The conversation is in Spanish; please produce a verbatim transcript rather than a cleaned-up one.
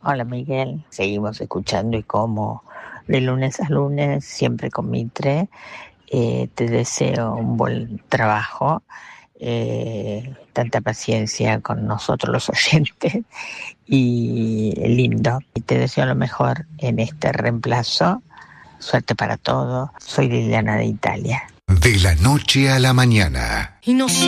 Hola Miguel, seguimos escuchando y como de lunes a lunes, siempre con Mitre. Eh, te deseo un buen trabajo, eh, tanta paciencia con nosotros los oyentes y lindo. Y te deseo lo mejor en este reemplazo. Suerte para todo. Soy Liliana de Italia. De la noche a la mañana. Y no sé